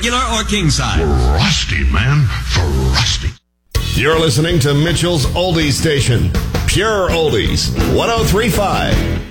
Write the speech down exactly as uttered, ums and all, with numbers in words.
regular or king size. Frosty, man. Frosty. You're listening to Mitchell's Oldies Station. Pure Oldies. one oh three point five.